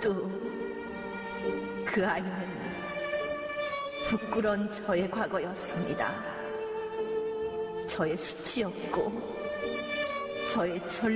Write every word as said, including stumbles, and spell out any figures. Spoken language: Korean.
모두 그 아이는 부끄러운 저의 과거였습니다. 저의 수치였고 저의 전